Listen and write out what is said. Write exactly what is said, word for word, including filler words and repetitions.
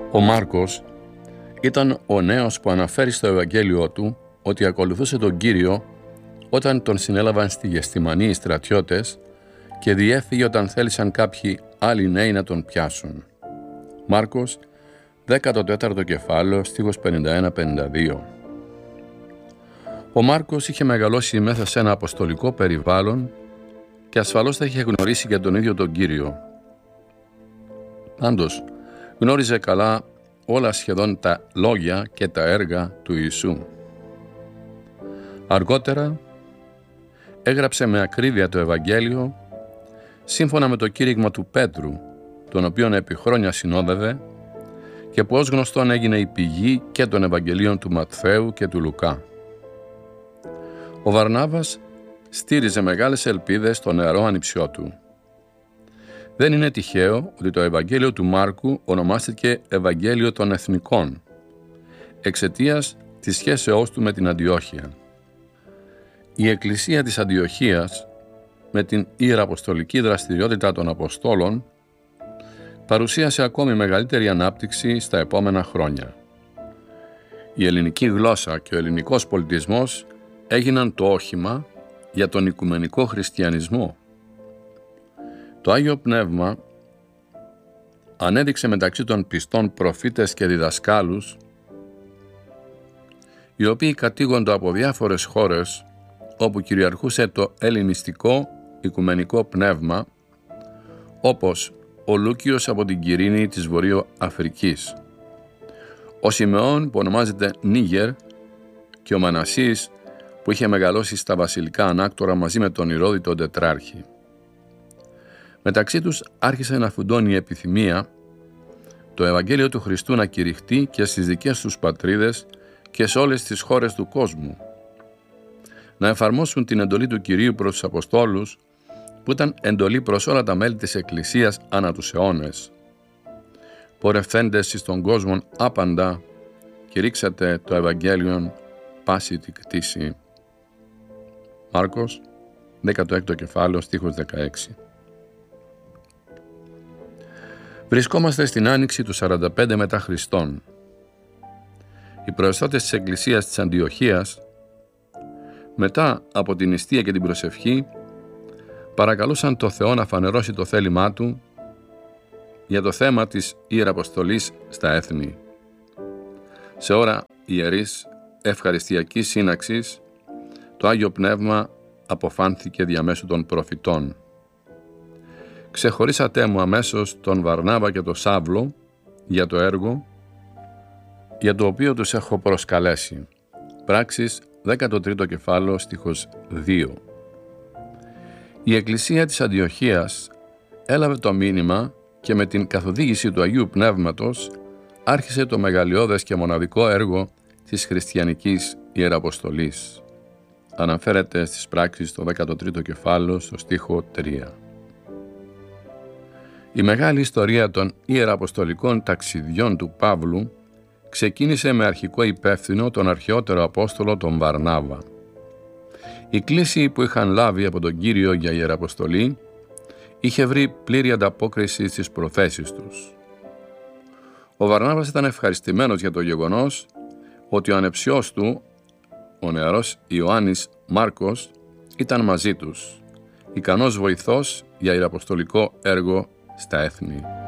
Ο Μάρκος ήταν ο νέος που αναφέρει στο Ευαγγέλιο του ότι ακολουθούσε τον Κύριο όταν τον συνέλαβαν στη Γεστημανή οι στρατιώτες και διέφυγε όταν θέλησαν κάποιοι άλλοι νέοι να τον πιάσουν. Μάρκος, δέκατο τέταρτο κεφάλαιο, στίχος πενήντα ένα πενήντα δύο. Ο Μάρκος είχε μεγαλώσει μέσα σε ένα αποστολικό περιβάλλον και ασφαλώς θα είχε γνωρίσει και τον ίδιο τον Κύριο. Πάντως, γνώριζε καλά όλα σχεδόν τα λόγια και τα έργα του Ιησού. Αργότερα, έγραψε με ακρίβεια το Ευαγγέλιο σύμφωνα με το κήρυγμα του Πέτρου, τον οποίον επί χρόνια συνόδευε και που ως γνωστόν έγινε η πηγή και των Ευαγγελίων του Ματθαίου και του Λουκά. Ο Βαρνάβας στήριζε μεγάλες ελπίδες στο νεαρό ανιψιό του. Δεν είναι τυχαίο ότι το Ευαγγέλιο του Μάρκου ονομάστηκε Ευαγγέλιο των Εθνικών, εξαιτίας της σχέσεώς του με την Αντιόχεια. Η Εκκλησία της Αντιοχίας, με την ιεραποστολική δραστηριότητα των Αποστόλων, παρουσίασε ακόμη μεγαλύτερη ανάπτυξη στα επόμενα χρόνια. Η ελληνική γλώσσα και ο ελληνικός πολιτισμός έγιναν το όχημα για τον οικουμενικό χριστιανισμό. Το Άγιο Πνεύμα ανέδειξε μεταξύ των πιστών προφήτες και διδασκάλους, οι οποίοι κατήγονται από διάφορες χώρες όπου κυριαρχούσε το ελληνιστικό οικουμενικό πνεύμα, όπως ο Λούκιος από την Κυρίνη της Βορείου Αφρικής, ο Σιμεών που ονομάζεται Νίγερ και ο Μανασής που είχε μεγαλώσει στα βασιλικά ανάκτορα μαζί με τον Ηρώδη τον Τετράρχη. Μεταξύ τους άρχισε να φουντώνει η επιθυμία το Ευαγγέλιο του Χριστού να κηρυχτεί και στις δικές τους πατρίδες και σε όλες τις χώρες του κόσμου, να εφαρμόσουν την εντολή του Κυρίου προς τους Αποστόλους, που ήταν εντολή προς όλα τα μέλη της Εκκλησίας ανά τους αιώνες. «Πορευθέντες εις τον κόσμον άπαντα, κηρύξατε το Ευαγγέλιον πάση τη κτήση». Μάρκος, δέκατο έκτο κεφάλαιο, στίχος δεκαέξι. Βρισκόμαστε στην άνοιξη του σαράντα πέντε μετά Χριστόν. Οι προεστώτες της Εκκλησίας της Αντιοχίας, μετά από την νηστεία και την προσευχή, παρακαλούσαν το Θεό να φανερώσει το θέλημά Του για το θέμα της ιεραποστολής στα έθνη. Σε ώρα ιερής ευχαριστιακής σύναξης, το Άγιο Πνεύμα αποφάνθηκε διαμέσου των προφητών. «Ξεχωρίσατε μου αμέσως τον Βαρνάβα και τον Σάβλο για το έργο για το οποίο τους έχω προσκαλέσει». Πράξεις, δέκατο τρίτο κεφάλαιο, στίχος δύο. Η Εκκλησία της Αντιοχίας έλαβε το μήνυμα και με την καθοδήγηση του Αγίου Πνεύματος άρχισε το μεγαλειώδες και μοναδικό έργο της χριστιανικής ιεραποστολής. Αναφέρεται στις πράξεις το δέκατο τρίτο κεφάλαιο στο στίχο τρία. Η μεγάλη ιστορία των ιεραποστολικών ταξιδιών του Παύλου ξεκίνησε με αρχικό υπεύθυνο τον αρχαιότερο Απόστολο τον Βαρνάβα. Η κλήση που είχαν λάβει από τον Κύριο για ιεραποστολή είχε βρει πλήρη ανταπόκριση στις προθέσεις τους. Ο Βαρνάβας ήταν ευχαριστημένος για το γεγονός ότι ο ανεψιός του, ο νεαρός Ιωάννης Μάρκος, ήταν μαζί τους, ικανός βοηθός για ιεραποστολικό έργο στα έθνη.